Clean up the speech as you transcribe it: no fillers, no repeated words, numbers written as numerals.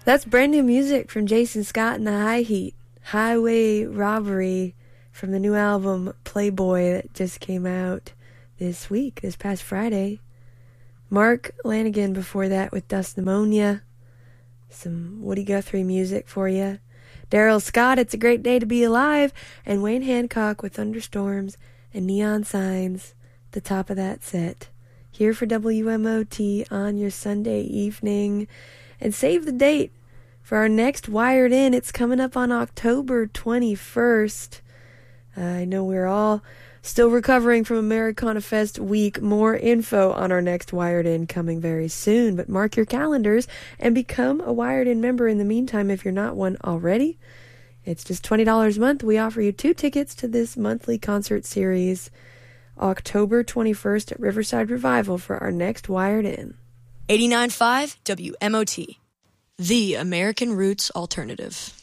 That's brand new music from Jason Scott and the High Heat. Highway Robbery from the new album Playboy that just came out this past Friday. Mark Lanigan before that with Dust Pneumonia. Some Woody Guthrie music for you. Daryl Scott, It's a Great Day to Be Alive. And Wayne Hancock with Thunderstorms and Neon Signs, the top of that set. Here for WMOT on your Sunday evening. And save the date for our next Wired In. It's coming up on October 21st. I know we're all still recovering from Americana Fest week. More info on our next Wired In coming very soon. But mark your calendars and become a Wired In member in the meantime if you're not one already. It's just $20 a month. We offer you 2 tickets to this monthly concert series, October 21st at Riverside Revival for our next Wired In. 89.5 WMOT, the American Roots Alternative.